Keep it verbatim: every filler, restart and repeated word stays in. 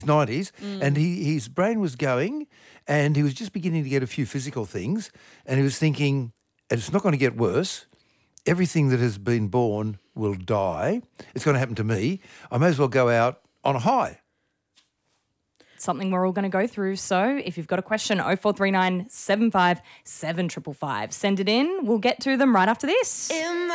nineties, and he, his brain was going, and he was just beginning to get a few physical things, and he was thinking, it's not going to get worse. Everything that has been born will die. It's going to happen to me. I may as well go out on a high. Something we're all going to go through. So if you've got a question, oh four three nine, seven five seven five five. Send it in. We'll get to them right after this.